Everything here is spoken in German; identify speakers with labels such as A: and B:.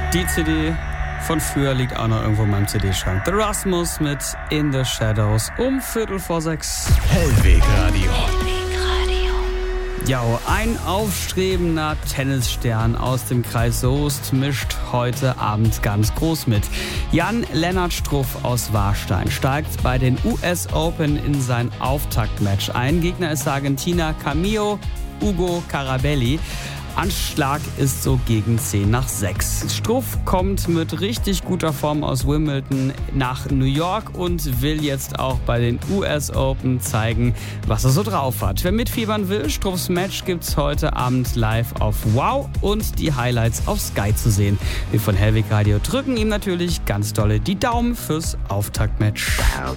A: Die CD von früher liegt auch noch irgendwo in meinem CD-Schrank. The Rasmus mit In the Shadows um 5:45.
B: Hellweg Radio.
A: Ja, ein aufstrebender Tennisstern aus dem Kreis Soest mischt heute Abend ganz groß mit. Jan-Lennart Struff aus Warstein steigt bei den US Open in sein Auftaktmatch ein. Gegner ist der Argentinier Camilo Ugo Carabelli. Anschlag ist so gegen 5:10. Struff kommt mit richtig guter Form aus Wimbledon nach New York und will jetzt auch bei den US Open zeigen, was er so drauf hat. Wer mitfiebern will, Struffs Match gibt's heute Abend live auf Wow und die Highlights auf Sky zu sehen. Wir von Hellweg Radio drücken ihm natürlich ganz dolle die Daumen fürs Auftaktmatch.